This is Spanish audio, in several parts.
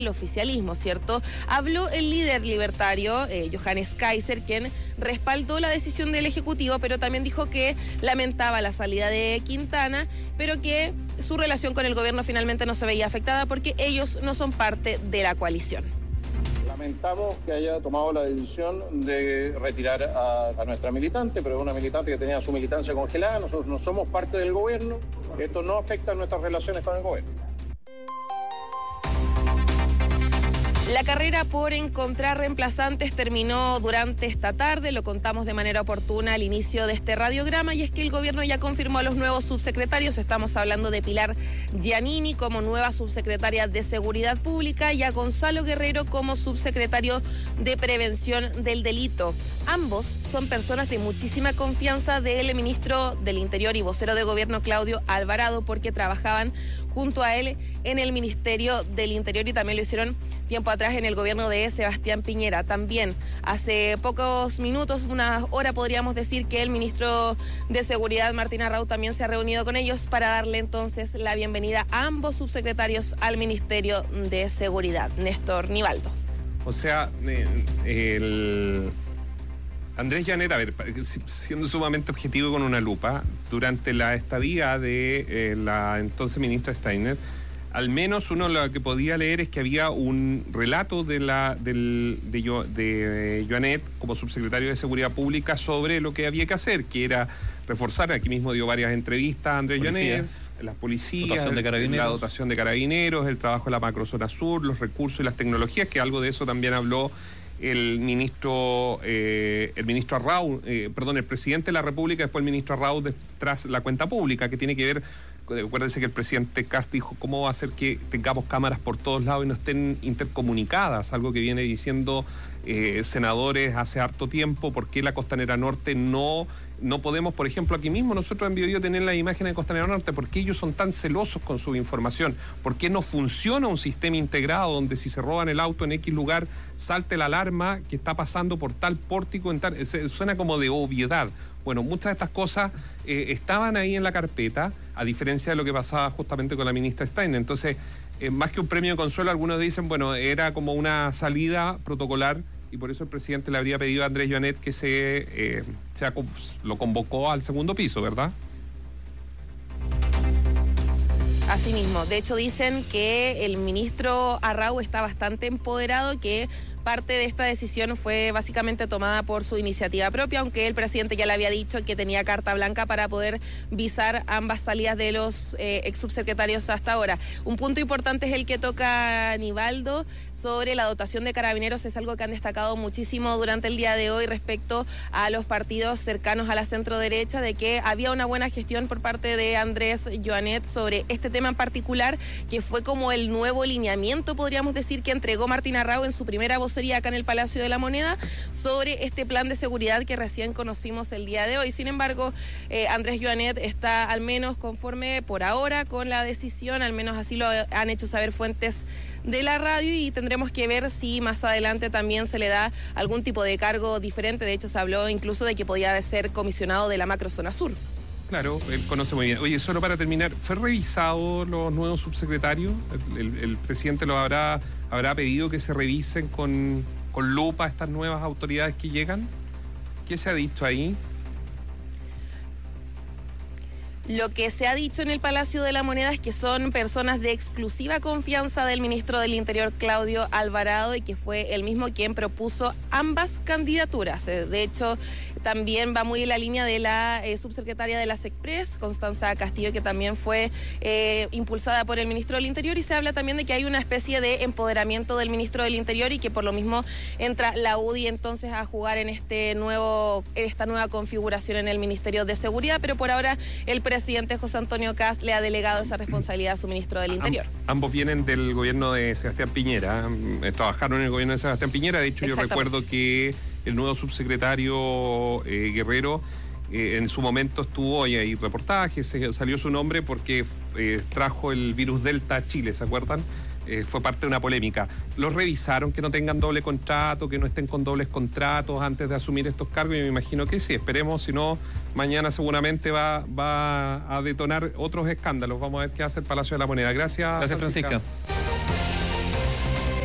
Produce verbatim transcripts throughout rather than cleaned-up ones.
el oficialismo, ¿cierto? Habló el líder libertario, eh, Johannes Kaiser, quien respaldó la decisión del Ejecutivo, pero también dijo que lamentaba la salida de Quintana, pero que su relación con el gobierno finalmente no se veía afectada porque ellos no son parte de la coalición. Lamentamos que haya tomado la decisión de retirar a, a nuestra militante, pero es una militante que tenía su militancia congelada. Nosotros no somos parte del gobierno. Esto no afecta a nuestras relaciones con el gobierno. La carrera por encontrar reemplazantes terminó durante esta tarde, lo contamos de manera oportuna al inicio de este radiograma, y es que el gobierno ya confirmó a los nuevos subsecretarios. Estamos hablando de Pilar Giannini como nueva subsecretaria de Seguridad Pública y a Gonzalo Guerrero como subsecretario de Prevención del Delito. Ambos son personas de muchísima confianza del ministro del Interior y vocero de gobierno Claudio Alvarado, porque trabajaban junto a él en el Ministerio del Interior y también lo hicieron tiempo atrás en el gobierno de Sebastián Piñera. También hace pocos minutos, una hora podríamos decir, que el ministro de Seguridad, Martín Arrau, también se ha reunido con ellos para darle entonces la bienvenida a ambos subsecretarios al Ministerio de Seguridad. Néstor Nivaldo. O sea, el... Andrés Giannini, a ver, siendo sumamente objetivo y con una lupa, durante la estadía de eh, la entonces ministra Steiner, al menos uno lo que podía leer es que había un relato de la del, de, Yo, de Giannini como subsecretario de Seguridad Pública sobre lo que había que hacer, que era reforzar. Aquí mismo dio varias entrevistas a Andrés Giannini, las policías, dotación de carabineros. la dotación de carabineros, el trabajo de la macrozona sur, los recursos y las tecnologías, que algo de eso también habló el ministro eh, el ministro Arrau, eh, perdón, el presidente de la República, después el ministro Arrau tras la cuenta pública, que tiene que ver, acuérdense que el presidente Kast dijo cómo va a hacer que tengamos cámaras por todos lados y no estén intercomunicadas, algo que viene diciendo eh, senadores hace harto tiempo. ¿Por qué la Costanera Norte no no podemos, por ejemplo, aquí mismo nosotros en Biobío tener las imágenes de Costanera Norte? ¿Por qué ellos son tan celosos con su información? ¿Por qué no funciona un sistema integrado donde si se roban el auto en X lugar salte la alarma que está pasando por tal pórtico? En tal, se, suena como de obviedad. Bueno, muchas de estas cosas eh, estaban ahí en la carpeta, a diferencia de lo que pasaba justamente con la ministra Steiner. Entonces, eh, más que un premio de consuelo, algunos dicen, bueno, era como una salida protocolar, y por eso el presidente le habría pedido a Andrés Giannini que se, eh, se lo convocó al segundo piso, ¿verdad? Así mismo. De hecho, dicen que el ministro Arrau está bastante empoderado, que parte de esta decisión fue básicamente tomada por su iniciativa propia, aunque el presidente ya le había dicho que tenía carta blanca para poder visar ambas salidas de los eh, ex subsecretarios hasta ahora. Un punto importante es el que toca Nivaldo sobre la dotación de carabineros. Es algo que han destacado muchísimo durante el día de hoy respecto a los partidos cercanos a la centro-derecha, de que había una buena gestión por parte de Andrés Giannini sobre este tema en particular, que fue como el nuevo lineamiento, podríamos decir, que entregó Martín Arrau en su primera vocería acá en el Palacio de la Moneda sobre este plan de seguridad que recién conocimos el día de hoy. Sin embargo, eh, Andrés Giannini está al menos conforme por ahora con la decisión, al menos así lo han hecho saber fuentes de la radio, y tendremos que ver si más adelante también se le da algún tipo de cargo diferente. De hecho, se habló incluso de que podía ser comisionado de la macrozona sur. Claro, él conoce muy bien. Oye, solo para terminar, ¿fue revisado los nuevos subsecretarios? ¿El, el, el presidente lo habrá, habrá pedido que se revisen con, con lupa estas nuevas autoridades que llegan? ¿Qué se ha dicho ahí? Lo que se ha dicho en el Palacio de la Moneda es que son personas de exclusiva confianza del ministro del Interior, Claudio Alvarado, y que fue él mismo quien propuso ambas candidaturas. De hecho, también va muy en la línea de la eh, subsecretaria de la SECPRES, Constanza Castillo, que también fue eh, impulsada por el ministro del Interior, y se habla también de que hay una especie de empoderamiento del ministro del Interior y que por lo mismo entra la U D I entonces a jugar en este nuevo, esta nueva configuración en el Ministerio de Seguridad, pero por ahora el presidente José Antonio Kast le ha delegado esa responsabilidad a su ministro del Interior. Am, ambos vienen del gobierno de Sebastián Piñera, eh, trabajaron en el gobierno de Sebastián Piñera. De hecho, yo recuerdo que el nuevo subsecretario eh, Guerrero eh, en su momento estuvo, y hay reportajes, se, salió su nombre porque eh, trajo el virus Delta a Chile, ¿se acuerdan? Eh, fue parte de una polémica. ¿Los revisaron que no tengan doble contrato, que no estén con dobles contratos antes de asumir estos cargos? Yo me imagino que sí, esperemos, si no, mañana seguramente va, va a detonar otros escándalos. Vamos a ver qué hace el Palacio de la Moneda. Gracias, Gracias, Francisca. Francisca.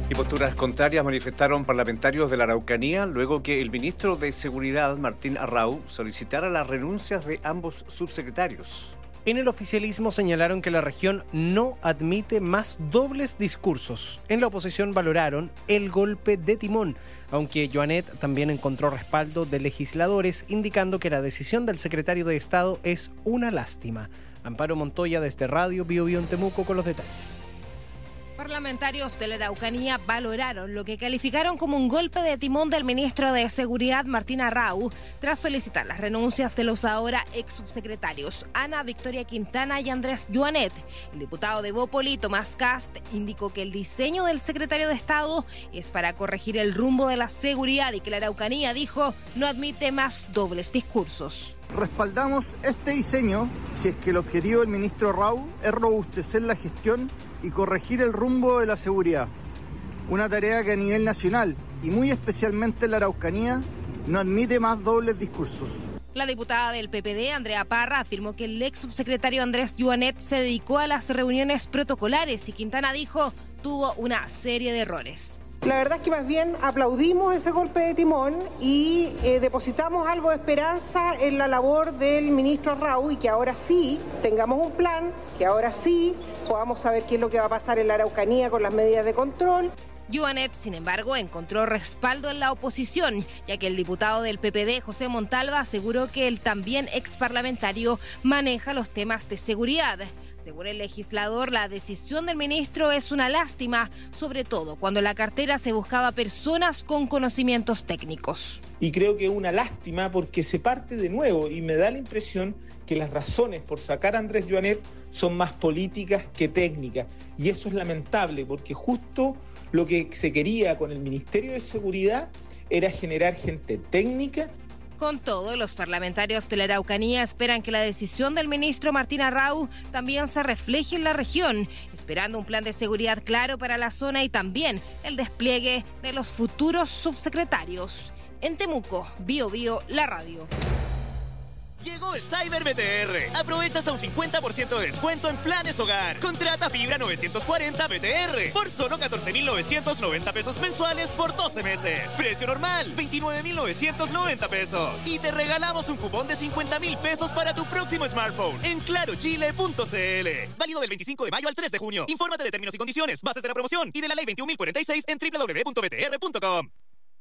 Y posturas contrarias manifestaron parlamentarios de la Araucanía luego que el ministro de Seguridad, Martín Arrau, solicitara las renuncias de ambos subsecretarios. En el oficialismo señalaron que la región no admite más dobles discursos. En la oposición valoraron el golpe de timón, aunque Joanet también encontró respaldo de legisladores, indicando que la decisión del secretario de Estado es una lástima. Amparo Montoya desde Radio Bio Bio en Temuco con los detalles. Parlamentarios de la Araucanía valoraron lo que calificaron como un golpe de timón del ministro de Seguridad, Martín Arrau, tras solicitar las renuncias de los ahora ex subsecretarios Ana Victoria Quintana y Andrés Joanet. El diputado de Bópoli, Tomás Cast, indicó que el diseño del secretario de Estado es para corregir el rumbo de la seguridad y que la Araucanía, dijo, no admite más dobles discursos. Respaldamos este diseño si es que el objetivo del ministro Arrau es robustecer la gestión y corregir el rumbo de la seguridad. Una tarea que a nivel nacional y muy especialmente en la Araucanía no admite más dobles discursos. La diputada del P P D, Andrea Parra, afirmó que el ex subsecretario Andrés Joanet se dedicó a las reuniones protocolares y Quintana, dijo, tuvo una serie de errores. La verdad es que más bien aplaudimos ese golpe de timón y eh, depositamos algo de esperanza en la labor del ministro Arrau y que ahora sí tengamos un plan, que ahora sí podamos saber qué es lo que va a pasar en la Araucanía con las medidas de control. Joanet, sin embargo, encontró respaldo en la oposición, ya que el diputado del P P D, José Montalva, aseguró que el también ex parlamentario maneja los temas de seguridad. Según el legislador, la decisión del ministro es una lástima, sobre todo cuando en la cartera se buscaba personas con conocimientos técnicos. Y creo que es una lástima porque se parte de nuevo y me da la impresión que las razones por sacar a Andrés Joanet son más políticas que técnicas. Y eso es lamentable porque justo lo que se quería con el Ministerio de Seguridad era generar gente técnica. Con todo, los parlamentarios de la Araucanía esperan que la decisión del ministro Martín Arrau también se refleje en la región, esperando un plan de seguridad claro para la zona y también el despliegue de los futuros subsecretarios. En Temuco, Bio Bio, la radio. Llegó el Cyber B T R. Aprovecha hasta un cincuenta por ciento de descuento en planes hogar. Contrata fibra novecientos cuarenta B T R por solo catorce mil novecientos noventa pesos mensuales por doce meses. Precio normal, veintinueve mil novecientos noventa pesos. Y te regalamos un cupón de cincuenta mil pesos para tu próximo smartphone en claro chile punto c l. Válido del veinticinco de mayo al tres de junio. Infórmate de términos y condiciones, bases de la promoción y de la ley veintiún mil cuarenta y seis en doble u doble u doble u punto b t r punto com.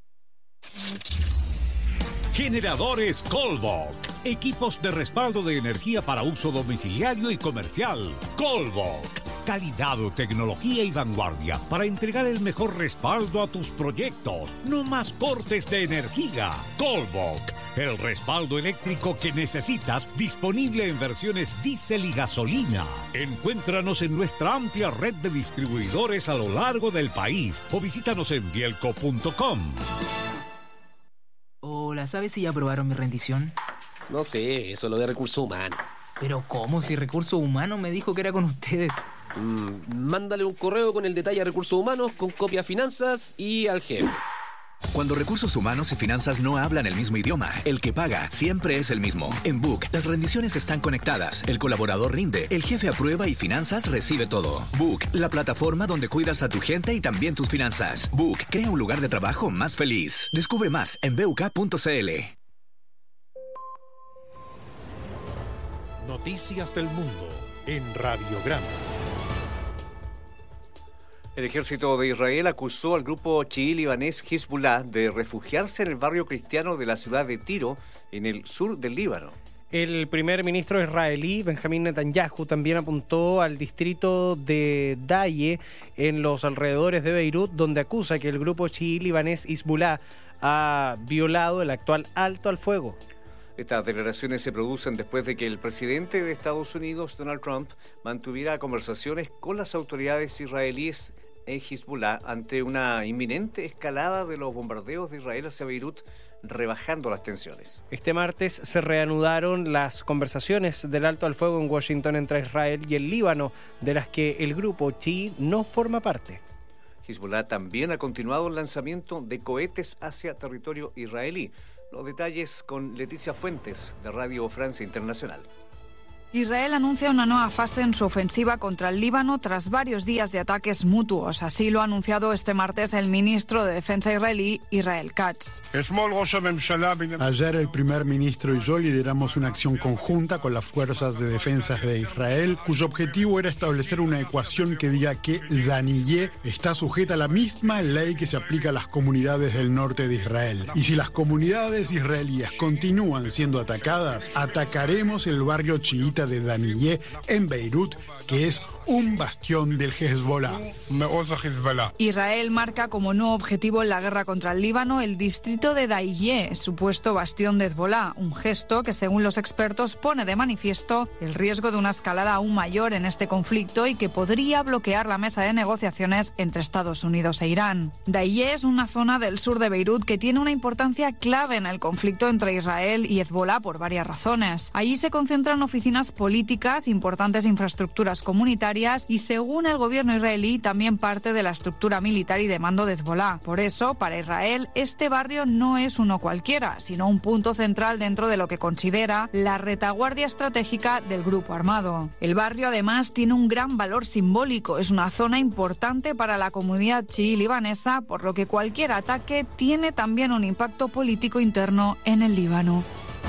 Generadores Colbok. Equipos de respaldo de energía para uso domiciliario y comercial. Colbok. Calidad, tecnología y vanguardia para entregar el mejor respaldo a tus proyectos. No más cortes de energía. Colbok. El respaldo eléctrico que necesitas, disponible en versiones diésel y gasolina. Encuéntranos en nuestra amplia red de distribuidores a lo largo del país o visítanos en bielco punto com. Hola, ¿sabes si ya aprobaron mi rendición? No sé, eso es lo de recursos humanos. ¿Pero cómo? Si Recursos Humanos me dijo que era con ustedes. Mm, mándale un correo con el detalle a Recursos Humanos, con copia a Finanzas y al jefe. Cuando Recursos Humanos y Finanzas no hablan el mismo idioma, el que paga siempre es el mismo. En Book, las rendiciones están conectadas, el colaborador rinde, el jefe aprueba y Finanzas recibe todo. Book, la plataforma donde cuidas a tu gente y también tus finanzas. Book, crea un lugar de trabajo más feliz. Descubre más en b u k punto c l. Noticias del Mundo en Radiograma. El ejército de Israel acusó al grupo chií libanés Hezbollah de refugiarse en el barrio cristiano de la ciudad de Tiro, en el sur del Líbano. El primer ministro israelí, Benjamín Netanyahu, también apuntó al distrito de Daye, en los alrededores de Beirut, donde acusa que el grupo chií libanés Hezbollah ha violado el actual alto al fuego. Estas declaraciones se producen después de que el presidente de Estados Unidos, Donald Trump, mantuviera conversaciones con las autoridades israelíes en Hezbollah ante una inminente escalada de los bombardeos de Israel hacia Beirut, rebajando las tensiones. Este martes se reanudaron las conversaciones del alto al fuego en Washington entre Israel y el Líbano, de las que el grupo chií no forma parte. Hezbollah también ha continuado el lanzamiento de cohetes hacia territorio israelí. Los detalles con Leticia Fuentes, de Radio Francia Internacional. Israel anuncia una nueva fase en su ofensiva contra el Líbano tras varios días de ataques mutuos. Así lo ha anunciado este martes el ministro de Defensa israelí, Israel Katz. Ayer el primer ministro y yo lideramos una acción conjunta con las fuerzas de defensa de Israel, cuyo objetivo era establecer una ecuación que diga que Daniyeh está sujeta a la misma ley que se aplica a las comunidades del norte de Israel. Y si las comunidades israelíes continúan siendo atacadas, atacaremos el barrio chiita de Daniyeh en Beirut, que es un bastión del Hezbollah. Israel marca como nuevo objetivo en la guerra contra el Líbano el distrito de Daiyeh, supuesto bastión de Hezbollah, un gesto que según los expertos pone de manifiesto el riesgo de una escalada aún mayor en este conflicto y que podría bloquear la mesa de negociaciones entre Estados Unidos e Irán. Daiyeh es una zona del sur de Beirut que tiene una importancia clave en el conflicto entre Israel y Hezbollah por varias razones. Allí se concentran oficinas políticas, importantes infraestructuras comunitarias y, según el gobierno israelí, también parte de la estructura militar y de mando de Hezbollah. Por eso, para Israel, este barrio no es uno cualquiera, sino un punto central dentro de lo que considera la retaguardia estratégica del grupo armado. El barrio, además, tiene un gran valor simbólico. Es una zona importante para la comunidad chií libanesa, por lo que cualquier ataque tiene también un impacto político interno en el Líbano.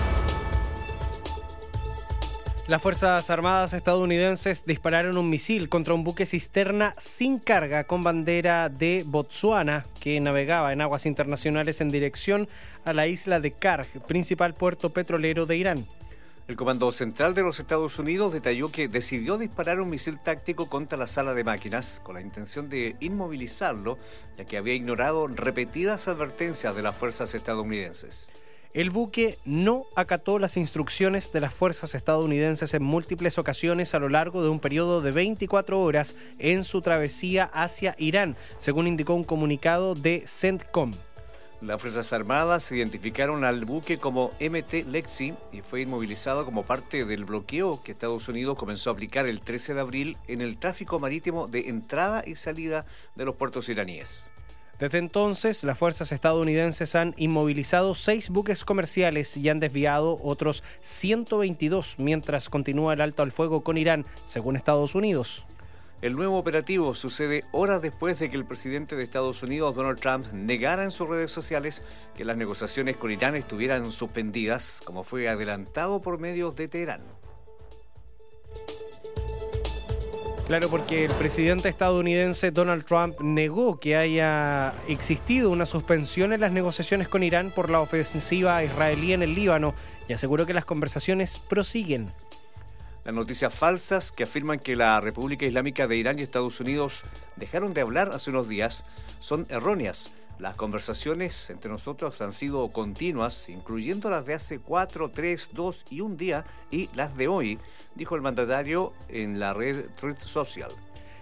Las Fuerzas Armadas estadounidenses dispararon un misil contra un buque cisterna sin carga con bandera de Botsuana que navegaba en aguas internacionales en dirección a la isla de Karg, principal puerto petrolero de Irán. El Comando Central de los Estados Unidos detalló que decidió disparar un misil táctico contra la sala de máquinas con la intención de inmovilizarlo, ya que había ignorado repetidas advertencias de las fuerzas estadounidenses. El buque no acató las instrucciones de las fuerzas estadounidenses en múltiples ocasiones a lo largo de un periodo de veinticuatro horas en su travesía hacia Irán, según indicó un comunicado de CENTCOM. Las Fuerzas Armadas identificaron al buque como M T Lexi y fue inmovilizado como parte del bloqueo que Estados Unidos comenzó a aplicar el trece de abril en el tráfico marítimo de entrada y salida de los puertos iraníes. Desde entonces, las fuerzas estadounidenses han inmovilizado seis buques comerciales y han desviado otros ciento veintidós mientras continúa el alto al fuego con Irán, según Estados Unidos. El nuevo operativo sucede horas después de que el presidente de Estados Unidos, Donald Trump, negara en sus redes sociales que las negociaciones con Irán estuvieran suspendidas, como fue adelantado por medios de Teherán. Claro, porque el presidente estadounidense Donald Trump negó que haya existido una suspensión en las negociaciones con Irán por la ofensiva israelí en el Líbano y aseguró que las conversaciones prosiguen. Las noticias falsas que afirman que la República Islámica de Irán y Estados Unidos dejaron de hablar hace unos días son erróneas. Las conversaciones entre nosotros han sido continuas, incluyendo las de hace cuatro, tres, dos y un día y las de hoy, dijo el mandatario en la red Truth Social.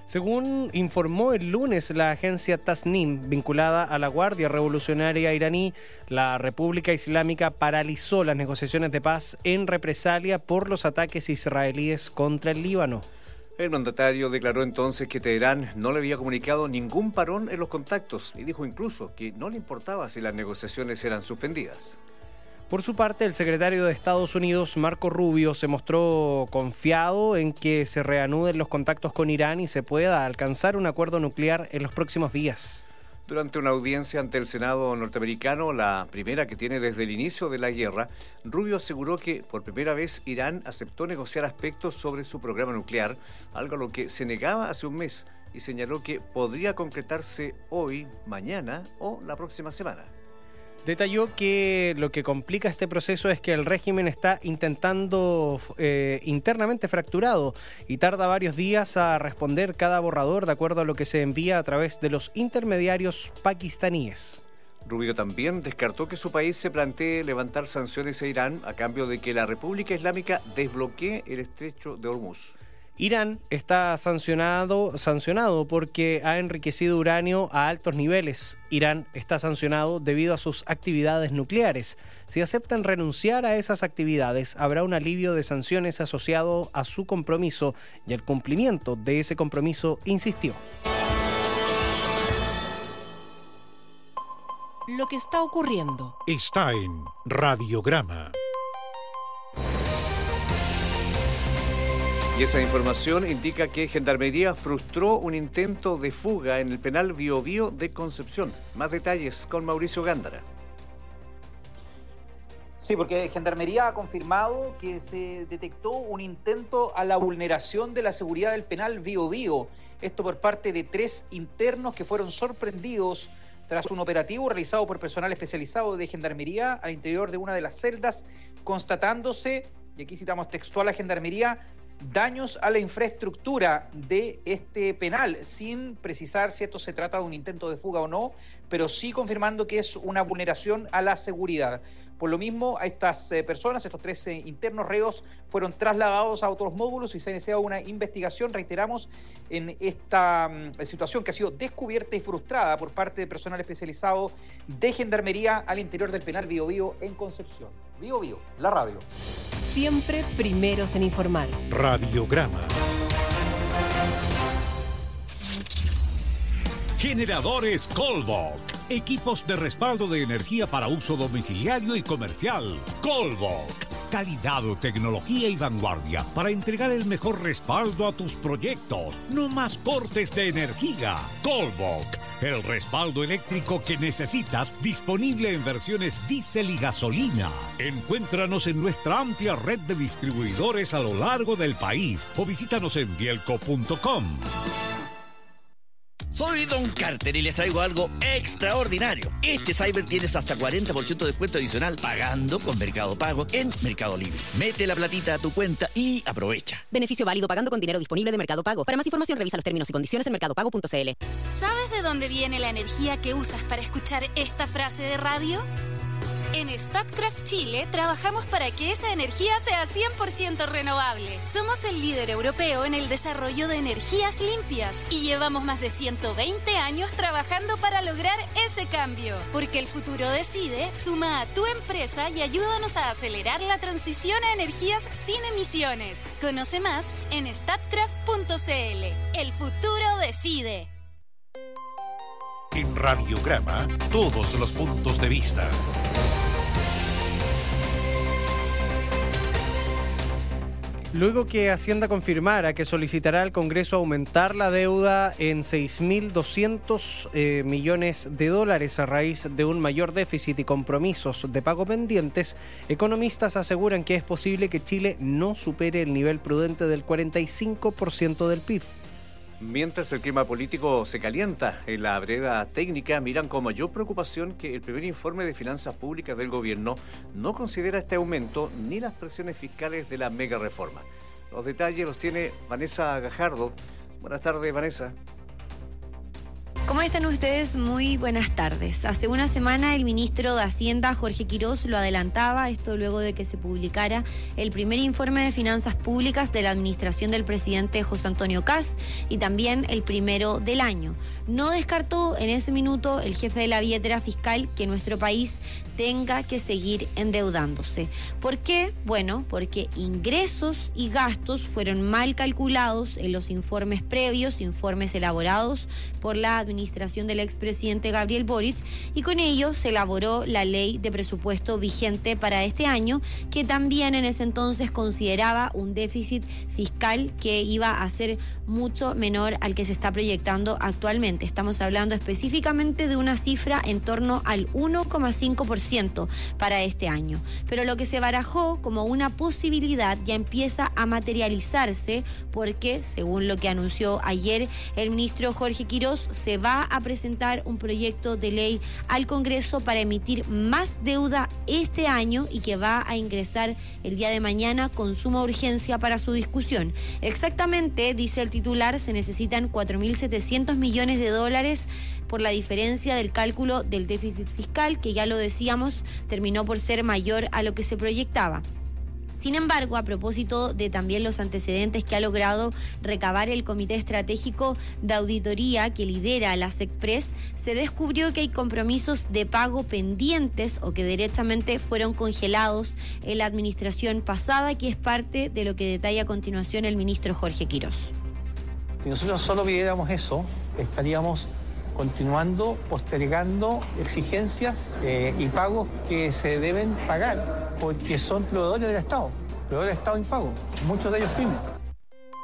Según informó el lunes la agencia Tasnim, vinculada a la Guardia Revolucionaria iraní, la República Islámica paralizó las negociaciones de paz en represalia por los ataques israelíes contra el Líbano. El mandatario declaró entonces que Teherán no le había comunicado ningún parón en los contactos y dijo incluso que no le importaba si las negociaciones eran suspendidas. Por su parte, el secretario de Estados Unidos, Marco Rubio, se mostró confiado en que se reanuden los contactos con Irán y se pueda alcanzar un acuerdo nuclear en los próximos días. Durante una audiencia ante el Senado norteamericano, la primera que tiene desde el inicio de la guerra, Rubio aseguró que por primera vez Irán aceptó negociar aspectos sobre su programa nuclear, algo a lo que se negaba hace un mes, y señaló que podría concretarse hoy, mañana o la próxima semana. Detalló que lo que complica este proceso es que el régimen está intentando eh, internamente fracturado y tarda varios días a responder cada borrador de acuerdo a lo que se envía a través de los intermediarios pakistaníes. Rubio también descartó que su país se plantee levantar sanciones a Irán a cambio de que la República Islámica desbloquee el estrecho de Hormuz. Irán está sancionado, sancionado porque ha enriquecido uranio a altos niveles. Irán está sancionado debido a sus actividades nucleares. Si aceptan renunciar a esas actividades, habrá un alivio de sanciones asociado a su compromiso y el cumplimiento de ese compromiso, insistió. Lo que está ocurriendo está en Radiograma. Y esa información indica que Gendarmería frustró un intento de fuga en el penal Biobío de Concepción. Más detalles con Mauricio Gándara. Sí, porque Gendarmería ha confirmado que se detectó un intento a la vulneración de la seguridad del penal Biobío. Esto por parte de tres internos que fueron sorprendidos tras un operativo realizado por personal especializado de Gendarmería al interior de una de las celdas, constatándose, y aquí citamos textual a Gendarmería, daños a la infraestructura de este penal, sin precisar si esto se trata de un intento de fuga o no, pero sí confirmando que es una vulneración a la seguridad. Por lo mismo, a estas eh, personas, estos tres eh, internos reos, fueron trasladados a otros módulos y se ha iniciado una investigación, reiteramos, en esta um, situación que ha sido descubierta y frustrada por parte de personal especializado de Gendarmería al interior del penal Biobío en Concepción. Biobío, la radio. Siempre primeros en informar. Radiograma. Generadores Colbok. Equipos de respaldo de energía para uso domiciliario y comercial. Colbok. Calidad, tecnología y vanguardia para entregar el mejor respaldo a tus proyectos. No más cortes de energía. Colbok. El respaldo eléctrico que necesitas, disponible en versiones diésel y gasolina. Encuéntranos en nuestra amplia red de distribuidores a lo largo del país o visítanos en bielco punto com. Soy Don Carter y les traigo algo extraordinario. Este Cyber tienes hasta cuarenta por ciento de descuento adicional pagando con Mercado Pago en Mercado Libre. Mete la platita a tu cuenta y aprovecha. Beneficio válido pagando con dinero disponible de Mercado Pago. Para más información revisa los términos y condiciones en mercado pago punto c l. ¿Sabes de dónde viene la energía que usas para escuchar esta frase de radio? En Statkraft Chile trabajamos para que esa energía sea cien por ciento renovable. Somos el líder europeo en el desarrollo de energías limpias y llevamos más de ciento veinte años trabajando para lograr ese cambio. Porque el futuro decide, suma a tu empresa y ayúdanos a acelerar la transición a energías sin emisiones. Conoce más en statkraft punto c l. El futuro decide. En Radiograma, todos los puntos de vista. Luego que Hacienda confirmara que solicitará al Congreso aumentar la deuda en seis mil doscientos eh, millones de dólares a raíz de un mayor déficit y compromisos de pago pendientes, economistas aseguran que es posible que Chile no supere el nivel prudente del cuarenta y cinco por ciento del P I B. Mientras el clima político se calienta en la vereda técnica, miran con mayor preocupación que el primer informe de finanzas públicas del gobierno no considera este aumento ni las presiones fiscales de la mega reforma. Los detalles los tiene Vanessa Gajardo. Buenas tardes, Vanessa. ¿Cómo están ustedes? Muy buenas tardes. Hace una semana el ministro de Hacienda, Jorge Quirós, lo adelantaba, esto luego de que se publicara el primer informe de finanzas públicas de la administración del presidente José Antonio Kast y también el primero del año. No descartó en ese minuto el jefe de la billetera fiscal que nuestro país tenga que seguir endeudándose. ¿Por qué? Bueno, porque ingresos y gastos fueron mal calculados en los informes previos, informes elaborados por la administración del expresidente Gabriel Boric, y con ello se elaboró la ley de presupuesto vigente para este año, que también en ese entonces consideraba un déficit fiscal que iba a ser mucho menor al que se está proyectando actualmente. Estamos hablando específicamente de una cifra en torno al uno coma cinco por ciento para este año. Pero lo que se barajó como una posibilidad ya empieza a materializarse porque, según lo que anunció ayer el ministro Jorge Quirós, se va a presentar un proyecto de ley al Congreso para emitir más deuda este año y que va a ingresar el día de mañana con suma urgencia para su discusión. Exactamente, dice el titular, se necesitan cuatro mil setecientos millones de dólares por la diferencia del cálculo del déficit fiscal, que ya lo decíamos, terminó por ser mayor a lo que se proyectaba. Sin embargo, a propósito de también los antecedentes que ha logrado recabar el Comité Estratégico de Auditoría que lidera la SECPRES, se descubrió que hay compromisos de pago pendientes o que derechamente fueron congelados en la administración pasada, que es parte de lo que detalla a continuación el ministro Jorge Quirós. Si nosotros solo pidiéramos eso, estaríamos continuando postergando exigencias eh, y pagos que se deben pagar porque son proveedores del Estado, proveedores del Estado impago, muchos de ellos pymes.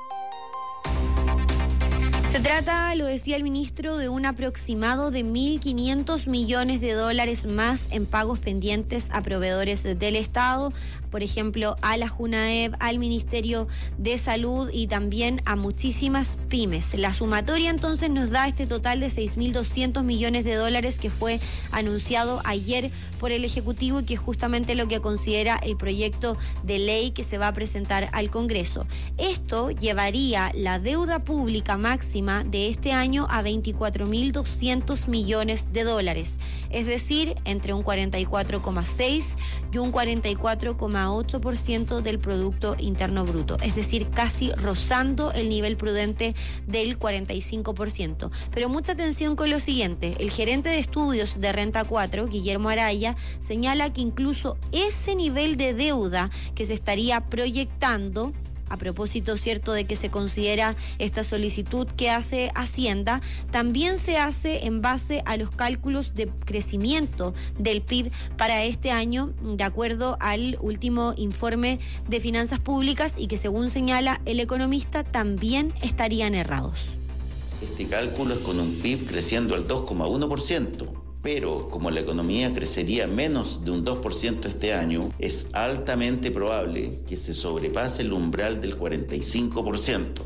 Se trata, lo decía el ministro, de un aproximado de mil quinientos millones de dólares más en pagos pendientes a proveedores del Estado, por ejemplo, a la JUNAEP, al Ministerio de Salud y también a muchísimas pymes. La sumatoria entonces nos da este total de seis mil doscientos millones de dólares que fue anunciado ayer por el Ejecutivo y que es justamente lo que considera el proyecto de ley que se va a presentar al Congreso. Esto llevaría la deuda pública máxima de este año a veinticuatro mil doscientos millones de dólares, es decir, entre un cuarenta y cuatro coma seis y un cuarenta y cuatro coma ocho por ciento del Producto Interno Bruto, es decir, casi rozando el nivel prudente del cuarenta y cinco por ciento. Pero mucha atención con lo siguiente: el gerente de estudios de Renta cuatro, Guillermo Araya, señala que incluso ese nivel de deuda que se estaría proyectando, a propósito, cierto, de que se considera esta solicitud que hace Hacienda, también se hace en base a los cálculos de crecimiento del P I B para este año, de acuerdo al último informe de finanzas públicas, y que, según señala el economista, también estarían errados. Este cálculo es con un P I B creciendo al dos coma uno por ciento. Pero como la economía crecería menos de un dos por ciento este año, es altamente probable que se sobrepase el umbral del cuarenta y cinco por ciento.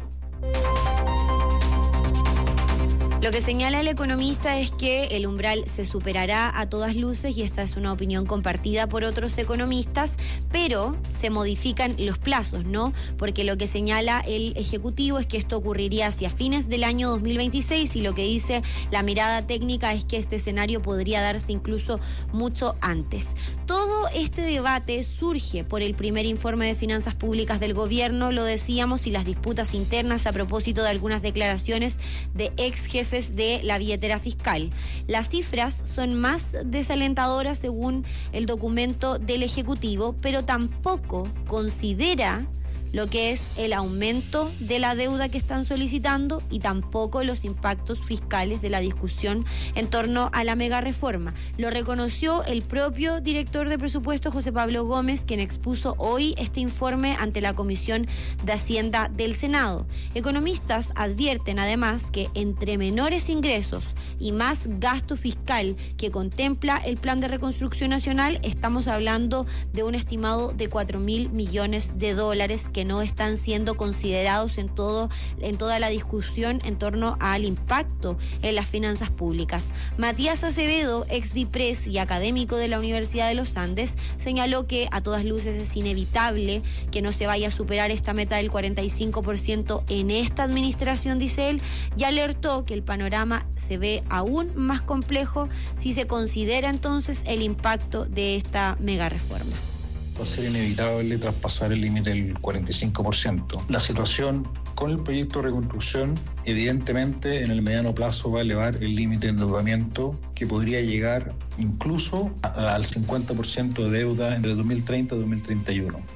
Lo que señala el economista es que el umbral se superará a todas luces, y esta es una opinión compartida por otros economistas, pero se modifican los plazos, ¿no? Porque lo que señala el Ejecutivo es que esto ocurriría hacia fines del año dos mil veintiséis, y lo que dice la mirada técnica es que este escenario podría darse incluso mucho antes. Todo este debate surge por el primer informe de finanzas públicas del gobierno, lo decíamos, y las disputas internas a propósito de algunas declaraciones de ex jefes de la billetera fiscal. Las cifras son más desalentadoras según el documento del Ejecutivo, pero tampoco considera lo que es el aumento de la deuda que están solicitando y tampoco los impactos fiscales de la discusión en torno a la mega reforma. Lo reconoció el propio director de presupuesto, José Pablo Gómez, quien expuso hoy este informe ante la Comisión de Hacienda del Senado. Economistas advierten además que entre menores ingresos y más gasto fiscal que contempla el Plan de Reconstrucción Nacional, estamos hablando de un estimado de cuatro mil millones de dólares que no están siendo considerados en todo, en toda la discusión en torno al impacto en las finanzas públicas. Matías Acevedo, ex DIPRES y académico de la Universidad de los Andes, señaló que a todas luces es inevitable que no se vaya a superar esta meta del cuarenta y cinco por ciento en esta administración, dice él, y alertó que el panorama se ve aún más complejo si se considera entonces el impacto de esta mega reforma. Va a ser inevitable traspasar el límite del cuarenta y cinco por ciento. La situación con el proyecto de reconstrucción, evidentemente, en el mediano plazo va a elevar el límite de endeudamiento, que podría llegar incluso a, al cincuenta por ciento de deuda entre dos mil treinta y dos mil treinta y uno.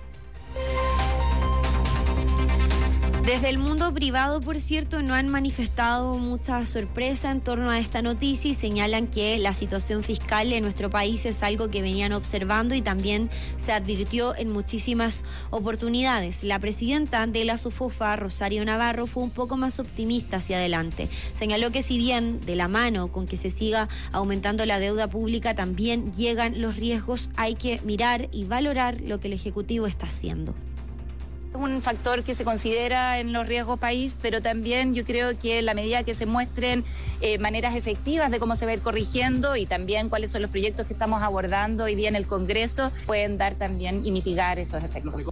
Desde el mundo privado, por cierto, no han manifestado mucha sorpresa en torno a esta noticia y señalan que la situación fiscal en nuestro país es algo que venían observando y también se advirtió en muchísimas oportunidades. La presidenta de la SUFOFA, Rosario Navarro, fue un poco más optimista hacia adelante. Señaló que si bien de la mano con que se siga aumentando la deuda pública también llegan los riesgos, hay que mirar y valorar lo que el Ejecutivo está haciendo. Es un factor que se considera en los riesgos país, pero también yo creo que en la medida que se muestren eh, maneras efectivas de cómo se va a ir corrigiendo y también cuáles son los proyectos que estamos abordando hoy día en el Congreso, pueden dar también y mitigar esos efectos.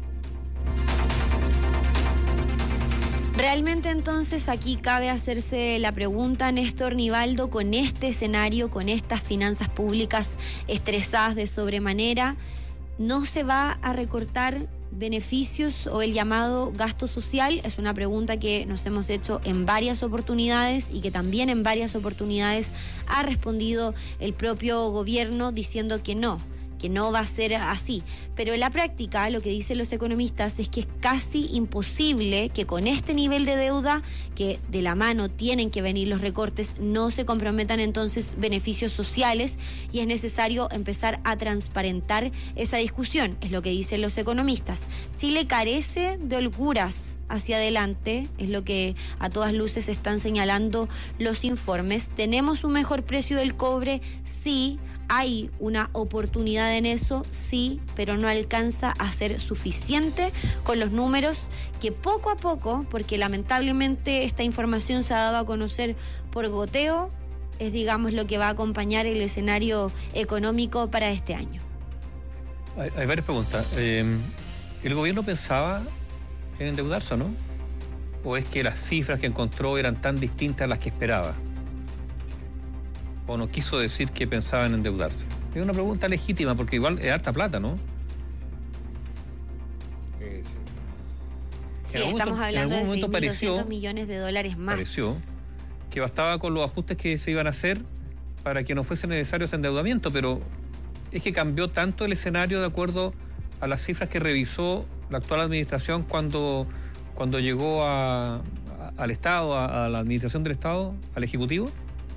Realmente entonces aquí cabe hacerse la pregunta, Néstor Nivaldo, con este escenario, con estas finanzas públicas estresadas de sobremanera, ¿no se va a recortar beneficios o el llamado gasto social? Es una pregunta que nos hemos hecho en varias oportunidades y que también en varias oportunidades ha respondido el propio gobierno diciendo que no, que no va a ser así. Pero en la práctica, lo que dicen los economistas es que es casi imposible que con este nivel de deuda, que de la mano tienen que venir los recortes, no se comprometan entonces beneficios sociales, y es necesario empezar a transparentar esa discusión, es lo que dicen los economistas. Chile carece de holguras hacia adelante, es lo que a todas luces están señalando los informes. ¿Tenemos un mejor precio del cobre? Sí. ¿Hay una oportunidad en eso? Sí, pero no alcanza a ser suficiente con los números que poco a poco, porque lamentablemente esta información se ha dado a conocer por goteo, es digamos lo que va a acompañar el escenario económico para este año. Hay, hay varias preguntas. Eh, ¿El gobierno pensaba en endeudarse o no? ¿O es que las cifras que encontró eran tan distintas a las que esperaba? ¿O no quiso decir que pensaba en endeudarse? Es una pregunta legítima, porque igual es harta plata, ¿no? Sí, sí estamos momento, hablando de seis mil doscientos millones de dólares más. Pareció que bastaba con los ajustes que se iban a hacer para que no fuese necesario ese endeudamiento, pero es que cambió tanto el escenario de acuerdo a las cifras que revisó la actual administración cuando, cuando llegó a, a, al Estado, a, a la administración del Estado, al Ejecutivo.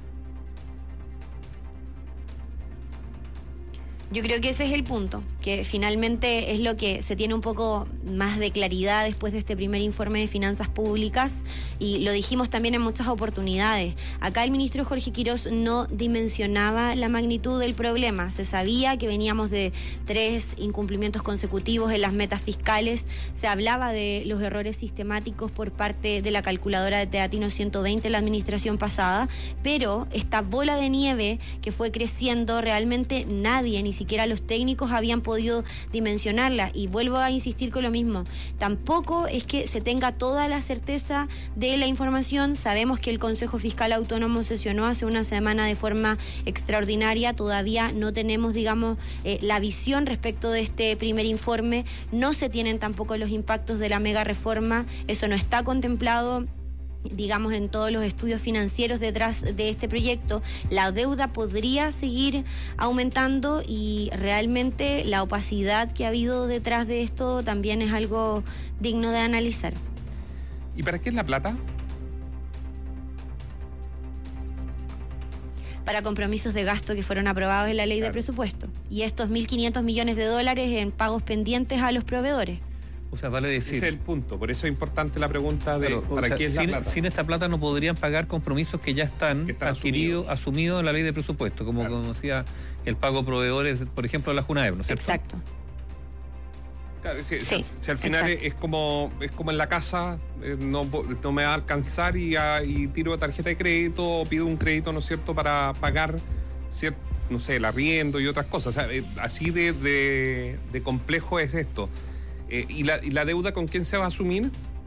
Yo creo que ese es el punto, que finalmente es lo que se tiene un poco más de claridad después de este primer informe de finanzas públicas, y lo dijimos también en muchas oportunidades. Acá el ministro Jorge Quirós no dimensionaba la magnitud del problema. Se sabía que veníamos de tres incumplimientos consecutivos en las metas fiscales, se hablaba de los errores sistemáticos por parte de la calculadora de Teatino ciento veinte en la administración pasada, pero esta bola de nieve que fue creciendo, realmente nadie, ni siquiera siquiera los técnicos habían podido dimensionarla, y vuelvo a insistir con lo mismo, tampoco es que se tenga toda la certeza de la información. Sabemos que el Consejo Fiscal Autónomo sesionó hace una semana de forma extraordinaria, todavía no tenemos, digamos, eh, la visión respecto de este primer informe, no se tienen tampoco los impactos de la mega reforma, eso no está contemplado, digamos, en todos los estudios financieros detrás de este proyecto. La deuda podría seguir aumentando, y realmente la opacidad que ha habido detrás de esto también es algo digno de analizar. ¿Y para qué es la plata? Para compromisos de gasto que fueron aprobados en la ley claro. de presupuesto, y estos mil quinientos millones de dólares en pagos pendientes a los proveedores. O sea, vale decir... Ese es el punto, por eso es importante la pregunta de claro, ¿para sea, qué es sin, la plata? Sin esta plata no podrían pagar compromisos que ya están, que están adquiridos, asumidos. asumidos en la ley de presupuesto, como claro. conocía el pago a proveedores, por ejemplo, de la Junaep, ¿no es cierto? Exacto. Claro, si, sí, si al final es, es como es como en la casa, eh, no, no me va a alcanzar y, a, y tiro tarjeta de crédito o pido un crédito, ¿no es cierto?, para pagar, cierto, no sé, el arriendo y otras cosas. O sea, eh, así de, de, de complejo es esto. Eh, ¿y, la, ¿Y la deuda con quién se va a asumir?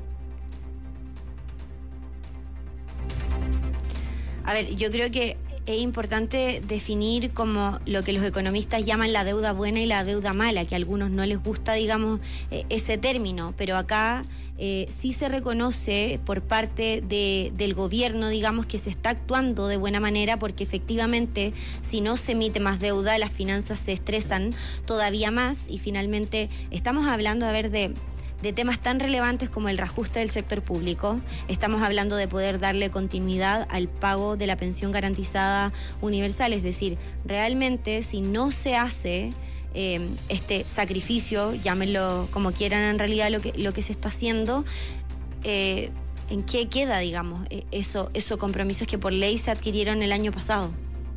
A ver, yo creo que es importante definir como lo que los economistas llaman la deuda buena y la deuda mala, que a algunos no les gusta, digamos, eh, ese término, pero acá eh, sí se reconoce por parte de, del gobierno, digamos, que se está actuando de buena manera, porque efectivamente si no se emite más deuda, las finanzas se estresan todavía más, y finalmente estamos hablando, a ver, de... de temas tan relevantes como el reajuste del sector público. Estamos hablando de poder darle continuidad al pago de la pensión garantizada universal, es decir, realmente si no se hace eh, este sacrificio, llámenlo como quieran en realidad lo que, lo que se está haciendo, eh, ¿en qué queda, digamos, eso, esos compromisos que por ley se adquirieron el año pasado?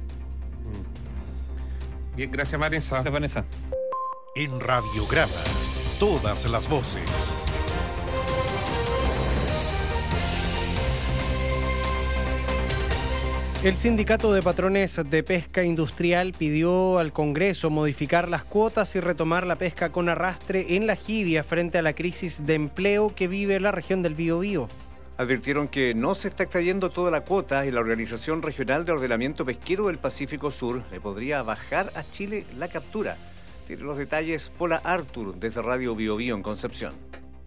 Bien, gracias Vanessa. Gracias Vanessa. En Radiograma, todas las voces. El Sindicato de Patrones de Pesca Industrial pidió al Congreso modificar las cuotas y retomar la pesca con arrastre en la jibia frente a la crisis de empleo que vive la región del Biobío. Advirtieron que no se está extrayendo toda la cuota y la Organización Regional de Ordenamiento Pesquero del Pacífico Sur le podría bajar a Chile la captura. Tiene los detalles Pola Artur desde Radio Biobío en Concepción.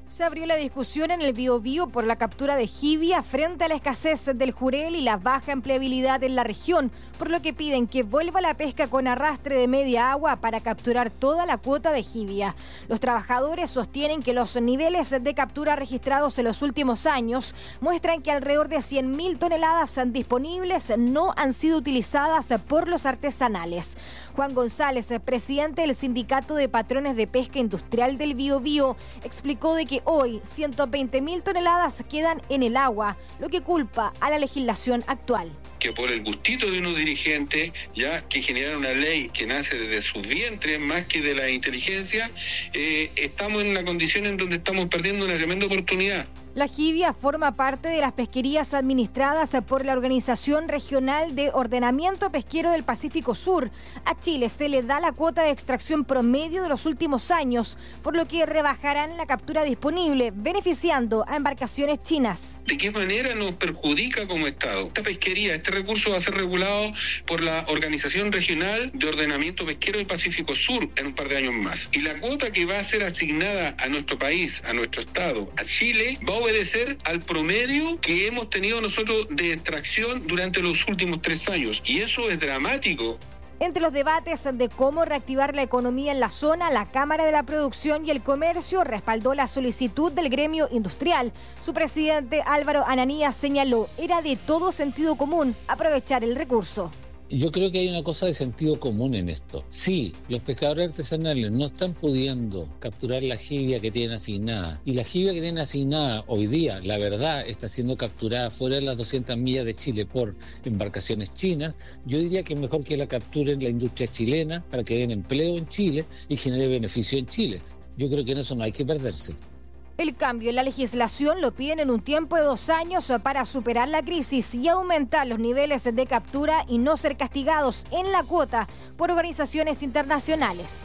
Se abrió la discusión en el Biobío por la captura de jibia frente a la escasez del jurel y la baja empleabilidad en la región, por lo que piden que vuelva la pesca con arrastre de media agua para capturar toda la cuota de jibia. Los trabajadores sostienen que los niveles de captura registrados en los últimos años muestran que alrededor de cien mil toneladas disponibles no han sido utilizadas por los artesanales. Juan González, presidente del Sindicato de Patrones de Pesca Industrial del Biobío, explicó de que hoy ciento veinte mil toneladas quedan en el agua, lo que culpa a la legislación actual. Que por el gustito de unos dirigentes, ya que generan una ley que nace desde sus vientres más que de la inteligencia, eh, estamos en una condición en donde estamos perdiendo una tremenda oportunidad. La jibia forma parte de las pesquerías administradas por la Organización Regional de Ordenamiento Pesquero del Pacífico Sur. A Chile se le da la cuota de extracción promedio de los últimos años, por lo que rebajarán la captura disponible, beneficiando a embarcaciones chinas. ¿De qué manera nos perjudica como Estado? Esta pesquería, este recurso va a ser regulado por la Organización Regional de Ordenamiento Pesquero del Pacífico Sur en un par de años más. Y la cuota que va a ser asignada a nuestro país, a nuestro Estado, a Chile, va a obedecer al promedio que hemos tenido nosotros de extracción durante los últimos tres años. Y eso es dramático. Entre los debates de cómo reactivar la economía en la zona, la Cámara de la Producción y el Comercio respaldó la solicitud del gremio industrial. Su presidente Álvaro Ananías señaló, era de todo sentido común aprovechar el recurso. Yo creo que hay una cosa de sentido común en esto. Sí, los pescadores artesanales no están pudiendo capturar la jibia que tienen asignada. Y la jibia que tienen asignada hoy día, la verdad, está siendo capturada fuera de las doscientas millas de Chile por embarcaciones chinas. Yo diría que es mejor que la capturen la industria chilena para que den empleo en Chile y genere beneficio en Chile. Yo creo que en eso no hay que perderse. El cambio en la legislación lo piden en un tiempo de dos años para superar la crisis y aumentar los niveles de captura y no ser castigados en la cuota por organizaciones internacionales.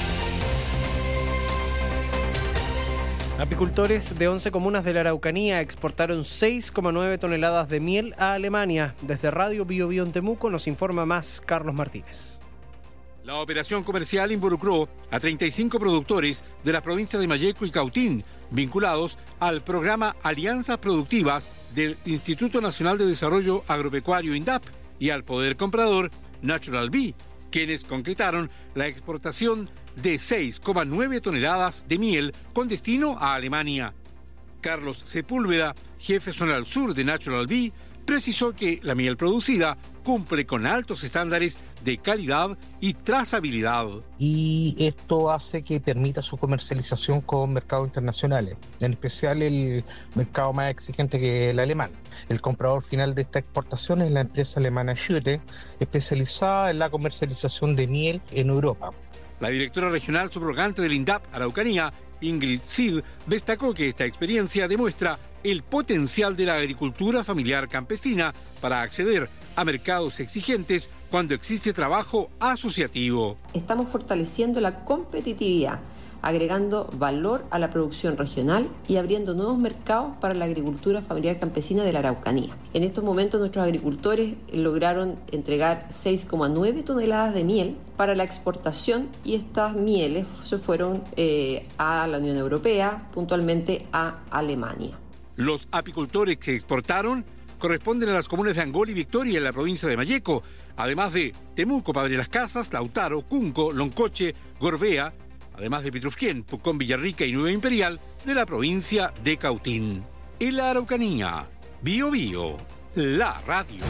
Apicultores de once comunas de la Araucanía exportaron seis coma nueve toneladas de miel a Alemania. Desde Radio Biobío en Temuco nos informa más Carlos Martínez. La operación comercial involucró a treinta y cinco productores de las provincias de Malleco y Cautín, vinculados al programa Alianzas Productivas del Instituto Nacional de Desarrollo Agropecuario INDAP y al poder comprador Natural Bee, quienes concretaron la exportación de seis coma nueve toneladas de miel con destino a Alemania. Carlos Sepúlveda, jefe zonal sur de Natural Bee, precisó que la miel producida cumple con altos estándares de calidad y trazabilidad. Y esto hace que permita su comercialización con mercados internacionales, en especial el mercado más exigente que el alemán. El comprador final de esta exportación es la empresa alemana Schütte, especializada en la comercialización de miel en Europa. La directora regional subrogante del INDAP Araucanía, Ingrid Sid, destacó que esta experiencia demuestra el potencial de la agricultura familiar campesina para acceder a mercados exigentes cuando existe trabajo asociativo. Estamos fortaleciendo la competitividad, agregando valor a la producción regional y abriendo nuevos mercados para la agricultura familiar campesina de la Araucanía. En estos momentos nuestros agricultores lograron entregar seis coma nueve toneladas de miel para la exportación y estas mieles se fueron eh, a la Unión Europea, puntualmente a Alemania. Los apicultores que exportaron corresponden a las comunas de Angol y Victoria en la provincia de Malleco, además de Temuco, Padre Las Casas, Lautaro, Cunco, Loncoche, Gorbea, además de Pitrufquén, Pucón, Villarrica y Nueva Imperial de la provincia de Cautín. En la Araucanía, Biobío, la radio.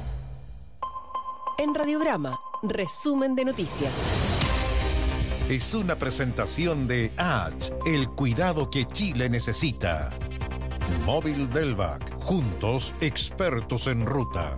En Radiograma, resumen de noticias. Es una presentación de H, el cuidado que Chile necesita. Móvil Delvac, juntos expertos en ruta.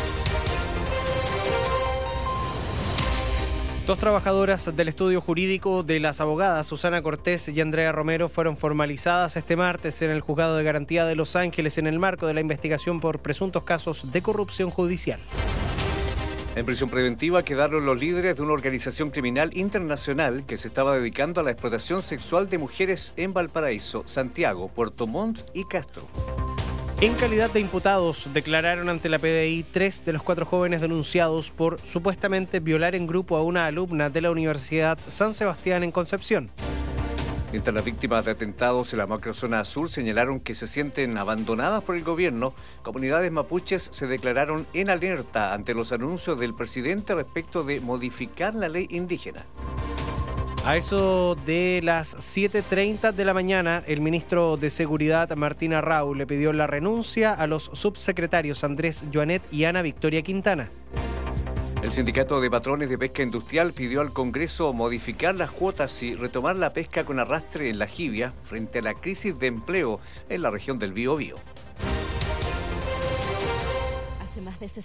Dos trabajadoras del estudio jurídico de las abogadas Susana Cortés y Andrea Romero fueron formalizadas este martes en el Juzgado de Garantía de Los Ángeles en el marco de la investigación por presuntos casos de corrupción judicial. En prisión preventiva quedaron los líderes de una organización criminal internacional que se estaba dedicando a la explotación sexual de mujeres en Valparaíso, Santiago, Puerto Montt y Castro. En calidad de imputados, declararon ante la P D I tres de los cuatro jóvenes denunciados por supuestamente violar en grupo a una alumna de la Universidad San Sebastián en Concepción. Mientras las víctimas de atentados en la macrozona sur señalaron que se sienten abandonadas por el gobierno, comunidades mapuches se declararon en alerta ante los anuncios del presidente respecto de modificar la ley indígena. A eso de las siete treinta de la mañana, el ministro de Seguridad, Martín Arrau, le pidió la renuncia a los subsecretarios Andrés Joanet y Ana Victoria Quintana. El Sindicato de Patrones de Pesca Industrial pidió al Congreso modificar las cuotas y retomar la pesca con arrastre en la jibia frente a la crisis de empleo en la región del Biobío. Hace más de